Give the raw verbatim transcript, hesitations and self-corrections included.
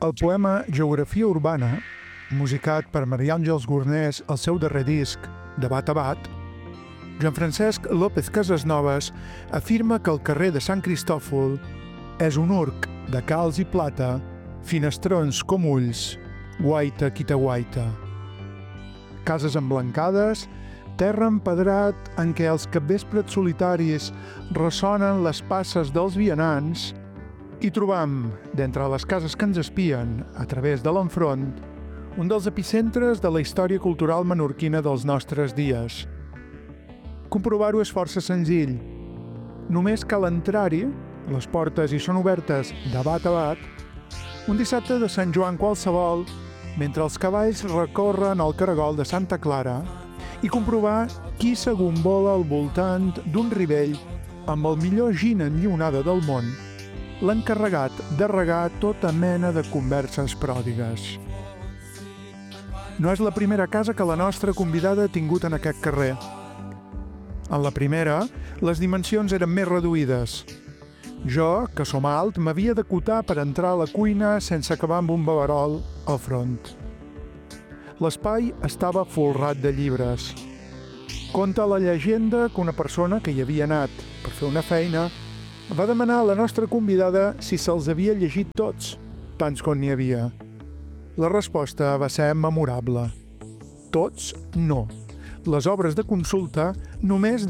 El poema Geografia urbana, musicat per Maria Àngels Gornés al seu darrer disc, De bat a bat, Joan Francesc López Casasnovas afirma que el carrer de Sant Cristòfol és un urc de calç i plata, finestrons com ulls, guaita quitaguaita. Cases emblancades, terra empedrat en què els capvespres solitaris ressonen les passes dels vianants i trobam, d'entre les cases que ens espien, a través de l'enfront, un dels epicentres de la història cultural menorquina dels nostres dies. Comprovar-ho és força senzill. Només cal entrar-hi, les portes hi són obertes de bat a bat, un dissabte de Sant Joan qualsevol, mentre els cavalls recorren el caragol de Santa Clara, i comprovar qui s'agombola al voltant d'un ribell amb el millor gin enllionada del món, l'encarregat de regar tota mena de converses pròdigues. No és la primera casa que la nostra convidada ha tingut en aquest carrer. En la primera, les dimensions eren més reduïdes. Jo, que som alt, m'havia d'acotar per entrar a la cuina sense acabar amb un baverol al front. L'espai estava folrat de llibres. Conta la llegenda que una persona que hi havia anat per fer una feina va demanar a la nostra convidada si se'ls havia llegit tots, tants com n'hi havia. La resposta va ser memorable. Tots, no. Les obres de consulta només